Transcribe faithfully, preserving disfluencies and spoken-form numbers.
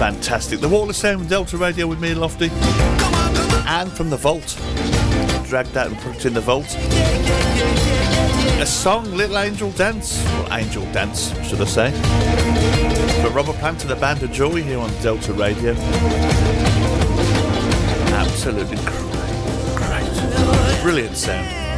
Fantastic. The Wall of Sound, Delta Radio with me, Lofty. And from the vault. Dragged that and put it in the vault. A song, Little Angel Dance. Or Angel Dance, should I say. For Robert Plant and the Band of Joy here on Delta Radio. Absolutely great. Great. Brilliant sound.